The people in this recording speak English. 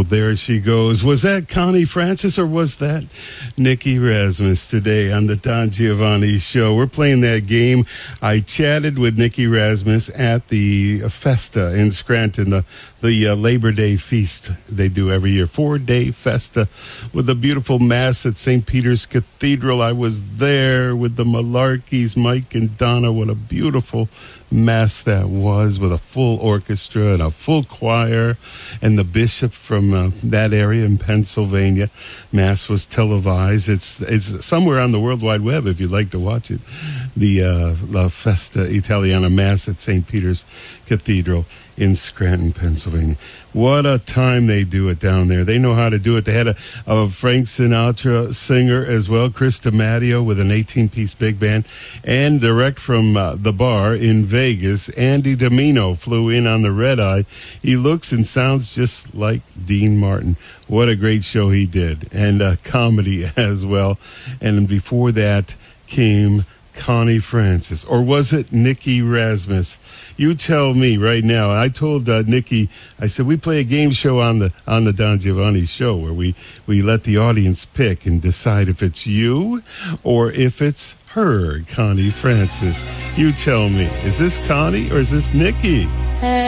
there she goes. Was that Connie Francis or was that Nikki Rasmus today on the Don Giovanni Show? We're playing that game. I chatted with Nikki Rasmus at the Festa in Scranton, the Labor Day feast they do every year. 4-day Festa with a beautiful mass at St. Peter's Cathedral. I was there with the Malarkeys, Mike and Donna. What a beautiful mass that was, with a full orchestra and a full choir, and the bishop from that area in Pennsylvania. Mass was televised. It's somewhere on the World Wide Web if you'd like to watch it. The La Festa Italiana Mass at St. Peter's Cathedral in Scranton, Pennsylvania. What a time they do it down there. They know how to do it. They had a Frank Sinatra singer as well, Chris DiMatteo, with an 18-piece big band. And direct from the bar in Vegas, Andy Domino flew in on the red eye. He looks and sounds just like Dean Martin. What a great show he did. And comedy as well. And before that came Connie Francis, or was it Nikki Rasmus? You tell me right now. I told Nikki, I said, we play a game show on the Don Giovanni Show where we let the audience pick and decide if it's you or if it's her, Connie Francis. You tell me, is this Connie or is this Nikki?